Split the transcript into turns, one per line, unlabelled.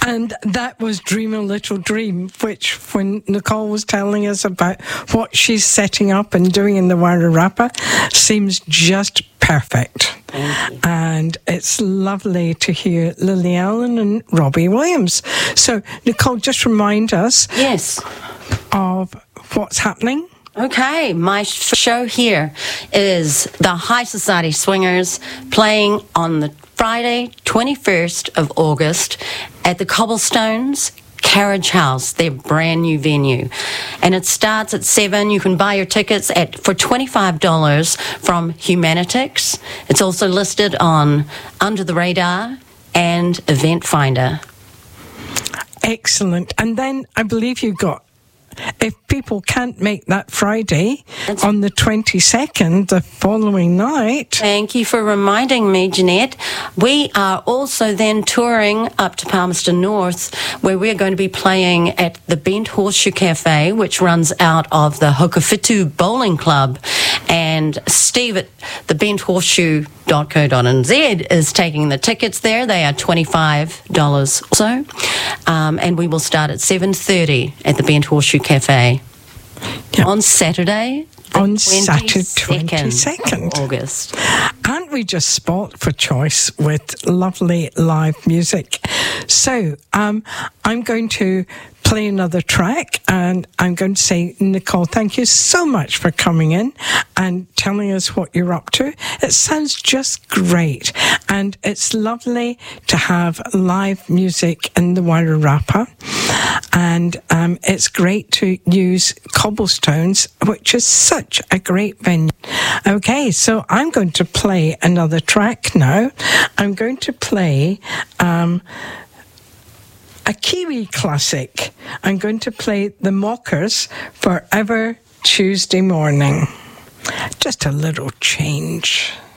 And that was Dream a Little Dream, which when Nicole was telling us about what she's setting up and doing in the Wairarapa, seems just perfect. And it's lovely to hear Lily Allen and Robbie Williams. So, Nicole, just remind us of what's happening.
Okay, my show here is the High Society Swingers playing on the Friday, 21st of August at the Cobblestones Carriage House, their brand new venue. And it starts at 7. You can buy your tickets for $25 from Humanitix. It's also listed on Under the Radar and Event Finder.
Excellent. And then I believe you got, if people can't make that Friday, on the 22nd, the following night.
Thank you for reminding me, Jeanette. We are also then touring up to Palmerston North, where we're going to be playing at the Bent Horseshoe Cafe, which runs out of the Hokowhitu Bowling Club. And Steve at the benthorseshoe.co.nz is taking the tickets there. They are $25 or so. And we will start at 7:30 at the Bent Horseshoe Cafe on Saturday,
on Saturday, 22nd
of August.
Aren't we just spoilt for choice with lovely live music? So I'm going to play another track, and I'm going to say, Nicole, thank you so much for coming in and telling us what you're up to. It sounds just great, and it's lovely to have live music in the Wairarapa, and it's great to use Cobblestones, which is such a great venue. Okay, so I'm going to play another track now. I'm going to play a Kiwi classic. I'm going to play The Mockers, Forever Tuesday Morning. Just a little change.